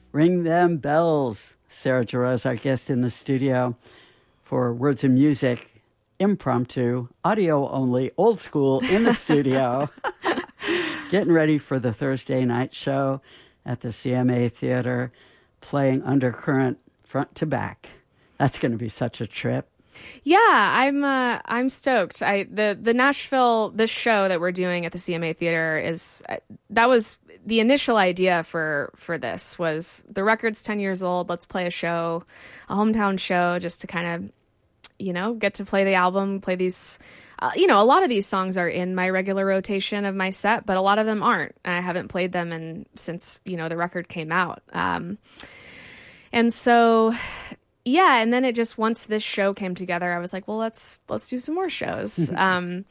Ring them bells. Sarah Jarosz, our guest in the studio for Words and Music, impromptu, audio only, old school in the studio. Getting ready for the Thursday night show at the CMA Theater, playing Undercurrent front to back. That's going to be such a trip. Yeah, I'm stoked. The Nashville, this show that we're doing at the CMA Theater that was the initial idea for this. Was the record's 10 years old. Let's play a show, a hometown show, just to kind of, get to play the album, play these. A lot of these songs are in my regular rotation of my set, but a lot of them aren't. I haven't played them since the record came out. And so. Yeah, and then once this show came together, I was like, well, let's do some more shows. I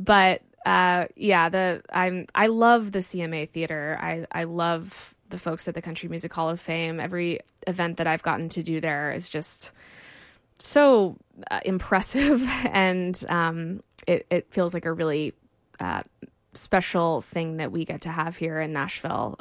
love the CMA Theater. I love the folks at the Country Music Hall of Fame. Every event that I've gotten to do there is just so impressive, and it feels like a really special thing that we get to have here in Nashville.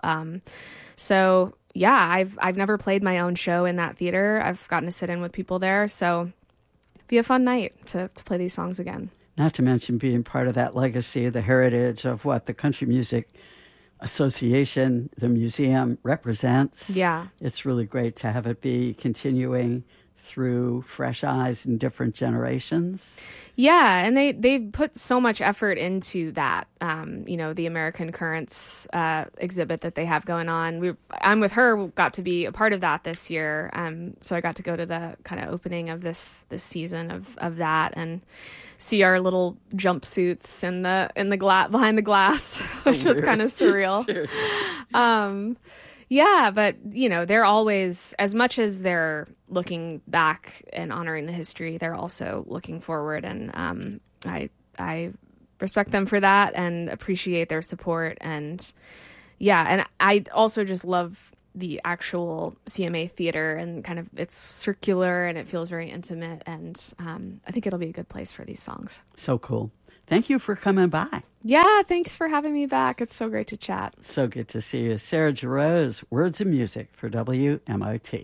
Yeah, I've never played my own show in that theater. I've gotten to sit in with people there, so it'd be a fun night to play these songs again. Not to mention being part of that legacy, the heritage of what the Country Music Association, the museum represents. Yeah. It's really great to have it be continuing through fresh eyes and different generations. Yeah, and they put so much effort into that. The American Currents exhibit that they have going on. I'm with her, got to be a part of that this year. So I got to go to the kind of opening of this season of that and see our little jumpsuits in the behind the glass, which was kind of surreal. Sure. Yeah, but, they're always, as much as they're looking back and honoring the history, they're also looking forward. And I respect them for that and appreciate their support. And, yeah, and I also just love the actual CMA Theater, and kind of it's circular and it feels very intimate. And I think it'll be a good place for these songs. So cool. Thank you for coming by. Yeah, thanks for having me back. It's so great to chat. So good to see you. Sarah Jarosz, Words and Music for WMOT.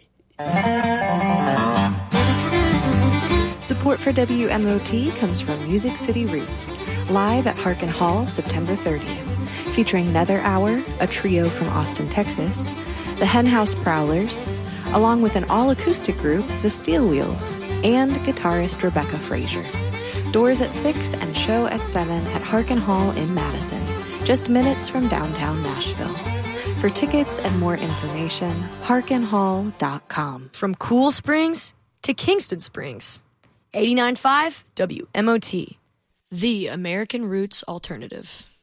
Support for WMOT comes from Music City Roots, live at Harkin Hall September 30th, featuring Nether Hour, a trio from Austin, Texas, the Henhouse Prowlers, along with an all-acoustic group, the Steel Wheels, and guitarist Rebecca Frazier. Doors at 6 and show at 7 at Harkin Hall in Madison, just minutes from downtown Nashville. For tickets and more information, harkinhall.com. From Cool Springs to Kingston Springs, 89.5 WMOT, the American Roots Alternative.